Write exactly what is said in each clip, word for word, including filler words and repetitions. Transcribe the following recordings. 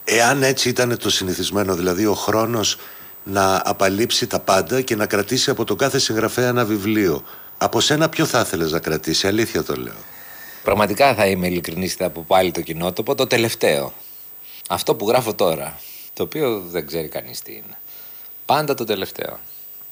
Εάν έτσι ήταν το συνηθισμένο, δηλαδή ο χρόνος να απαλείψει τα πάντα και να κρατήσει από τον κάθε συγγραφέα ένα βιβλίο, από σένα ποιο θα ήθελες να κρατήσει? Αλήθεια το λέω. Πραγματικά θα είμαι ειλικρινής, θα πω πάλι το κοινότοπο, το τελευταίο. Αυτό που γράφω τώρα, το οποίο δεν ξέρει κανείς τι είναι. Πάντα το τελευταίο.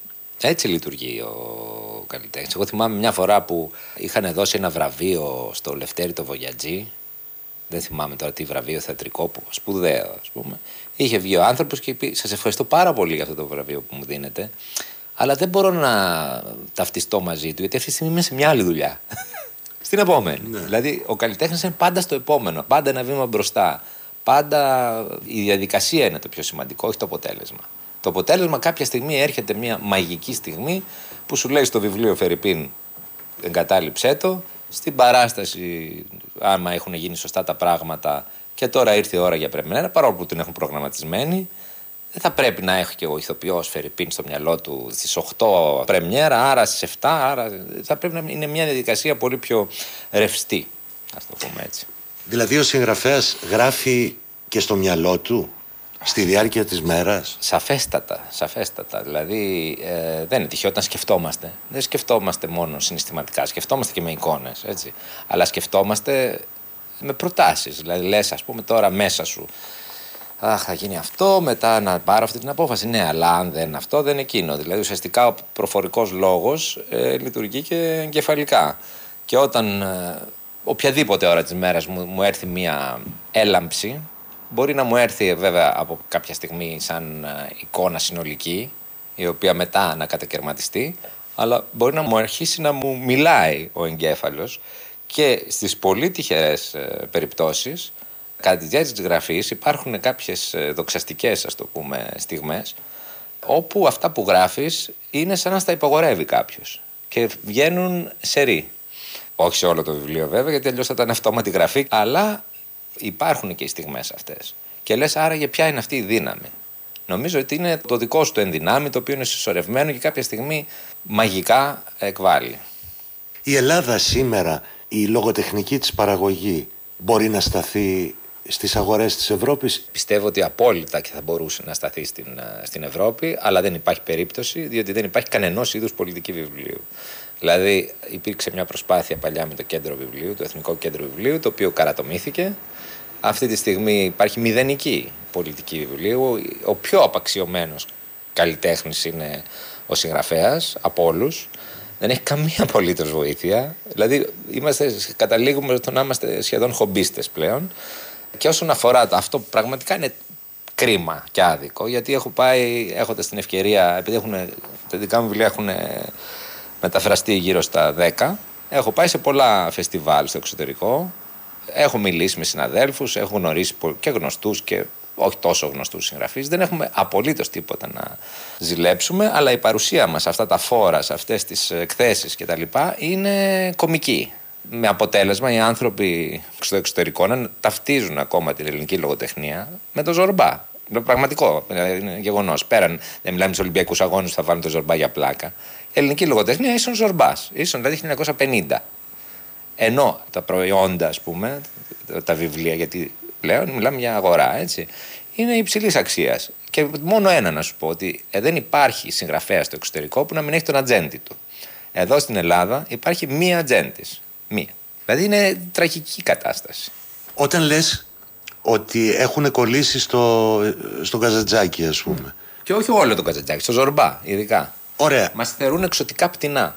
Έτσι λειτουργεί ο καλλιτέχνης. Εγώ θυμάμαι μια φορά που είχαν δώσει ένα βραβείο στο Λευτέρη το Βογιατζή. Δεν θυμάμαι τώρα τι βραβείο θεατρικό, που, σπουδαίο ας πούμε. Είχε βγει ο άνθρωπος και είπε: σας ευχαριστώ πάρα πολύ για αυτό το βραβείο που μου δίνετε, αλλά δεν μπορώ να ταυτιστώ μαζί του, γιατί αυτή τη στιγμή είμαι σε μια άλλη δουλειά. Στην επόμενη. Ναι. Δηλαδή, ο καλλιτέχνης είναι πάντα στο επόμενο, πάντα ένα βήμα μπροστά. Πάντα η διαδικασία είναι το πιο σημαντικό, όχι το αποτέλεσμα. Το αποτέλεσμα κάποια στιγμή έρχεται μια μαγική στιγμή που σου λέει στο βιβλίο Φερρυπίν, εγκατάλειψέ το. Στην παράσταση, άμα έχουν γίνει σωστά τα πράγματα και τώρα ήρθε η ώρα για πρεμιέρα, παρόλο που την έχουν προγραμματισμένη, δεν θα πρέπει να έχει και ο ηθοποιός Φερρυπίν στο μυαλό του στις οκτώ πρεμιέρα, άρα στις επτά, άρα θα πρέπει να είναι μια διαδικασία πολύ πιο ρευστή, ας το πούμε έτσι. Δηλαδή ο συγγραφέας γράφει και στο μυαλό του στη διάρκεια της μέρας? Σαφέστατα, σαφέστατα. Δηλαδή ε, δεν είναι τυχαίο όταν σκεφτόμαστε. Δεν σκεφτόμαστε μόνο συναισθηματικά, σκεφτόμαστε και με εικόνες, έτσι. Αλλά σκεφτόμαστε με προτάσεις. Δηλαδή λες, ας πούμε, τώρα μέσα σου, αχ, θα γίνει αυτό, μετά να πάρω αυτή την απόφαση. Ναι, αλλά αν δεν αυτό, δεν εκείνο. Δηλαδή ουσιαστικά ο προφορικός λόγος ε, λειτουργεί και εγκεφαλικά. Και όταν ε, οποιαδήποτε ώρα της μέρας μου, μου έρθει μία έλαμψη, μπορεί να μου έρθει βέβαια από κάποια στιγμή σαν εικόνα συνολική, η οποία μετά να κατακαιρματιστεί, αλλά μπορεί να μου αρχίσει να μου μιλάει ο εγκέφαλος και στις πολύ τυχερές περιπτώσεις, κατά τη διάρκεια της γραφής, υπάρχουν κάποιες δοξαστικές, ας το πούμε, στιγμές, όπου αυτά που γράφεις είναι σαν να στα υπαγορεύει κάποιος και βγαίνουν σερί. Όχι σε όλο το βιβλίο βέβαια, γιατί αλλιώς θα ήταν αυτόματη γραφή, αλλά υπάρχουν και οι στιγμές αυτές. Και λες, άραγε ποια είναι αυτή η δύναμη? Νομίζω ότι είναι το δικό σου το ενδυνάμει, το οποίο είναι συσσωρευμένο και κάποια στιγμή μαγικά εκβάλλει. Η Ελλάδα σήμερα, η λογοτεχνική της παραγωγή, μπορεί να σταθεί στις αγορές της Ευρώπης? Πιστεύω ότι απόλυτα και θα μπορούσε να σταθεί στην, στην Ευρώπη, αλλά δεν υπάρχει περίπτωση, διότι δεν υπάρχει κανενός είδους πολιτική βιβλίου. Δηλαδή υπήρξε μια προσπάθεια παλιά με το κέντρο βιβλίου, το Εθνικό Κέντρο Βιβλίου, το οποίο καρατομήθηκε. Αυτή τη στιγμή υπάρχει μηδενική πολιτική βιβλίου. Ο πιο απαξιωμένος καλλιτέχνης είναι ο συγγραφέας από όλους. Δεν έχει καμία απολύτως βοήθεια. Δηλαδή είμαστε, καταλήγουμε στο να είμαστε σχεδόν χομπίστες πλέον. Και όσον αφορά αυτό, πραγματικά είναι κρίμα και άδικο, γιατί έχω πάει, έχοντας την ευκαιρία, επειδή έχουν, τα δικά μου βιβλία έχουν μεταφραστεί γύρω στα δέκα, έχω πάει σε πολλά φεστιβάλ στο εξωτερικό, έχω μιλήσει με συναδέλφους, έχω γνωρίσει και γνωστούς και όχι τόσο γνωστούς συγγραφείς. Δεν έχουμε απολύτως τίποτα να ζηλέψουμε, αλλά η παρουσία μας σε αυτά τα φόρα, σε αυτές τις εκθέσεις κτλ. Είναι κωμική. Με αποτέλεσμα οι άνθρωποι στο εξωτερικό να ταυτίζουν ακόμα την ελληνική λογοτεχνία με το Ζορμπά. Είναι πραγματικό, είναι γεγονός. Πέραν, δεν μιλάμε στους Ολυμπιακούς Αγώνες που θα βάλουν το Ζορμπά για πλάκα. Η ελληνική λογοτεχνία ίσον Ζορμπάς, ίσον δηλαδή χίλια εννιακόσια πενήντα. Ενώ τα προϊόντα, ας πούμε, τα βιβλία, γιατί πλέον μιλάμε για αγορά, έτσι, είναι υψηλής αξίας. Και μόνο ένα να σου πω, ότι δεν υπάρχει συγγραφέα στο εξωτερικό που να μην έχει τον ατζέντη του. Εδώ στην Ελλάδα υπάρχει μία ατζέντης. Μία. Δηλαδή είναι τραγική κατάσταση. Όταν λες ότι έχουν κολλήσει στο, στο Καζαντζάκι, ας πούμε. Και όχι όλο το Καζαντζάκι, στο Ζορμπά ειδικά. Ωραία. Μας θεωρούν εξωτικά πτηνά.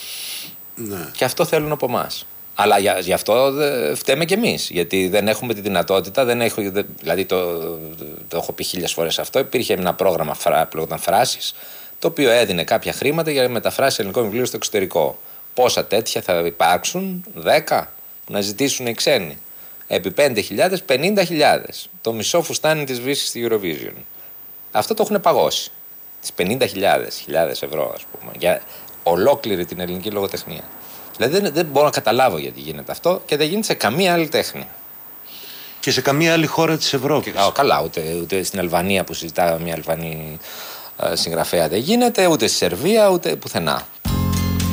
Ναι. Και αυτό θέλουν από εμάς. Αλλά για, γι' αυτό φταίμε κι εμείς. Γιατί δεν έχουμε τη δυνατότητα, δεν έχω, δηλαδή το, το, το έχω πει χίλιες φορές αυτό. Υπήρχε ένα πρόγραμμα φρά, φράσεις, το οποίο έδινε κάποια χρήματα για μεταφράσεις ελληνικών βιβλίων στο εξωτερικό. Πόσα τέτοια θα υπάρξουν? δέκα να ζητήσουν οι ξένοι. Επί πέντε χιλιάδες, πενήντα χιλιάδες. Το μισό φουστάνι της Βύσης στη Eurovision. Αυτό το έχουν παγώσει. Τις πενήντα χιλιάδες ευρώ, ας πούμε, για ολόκληρη την ελληνική λογοτεχνία. Δηλαδή δεν, δεν μπορώ να καταλάβω γιατί γίνεται αυτό και δεν γίνεται σε καμία άλλη τέχνη. Και σε καμία άλλη χώρα της Ευρώπης. Και, καλά, ούτε, ούτε στην Αλβανία που συζητάμε μια Αλβανή συγγραφέα δεν γίνεται, ούτε στη Σερβία, ούτε πουθενά.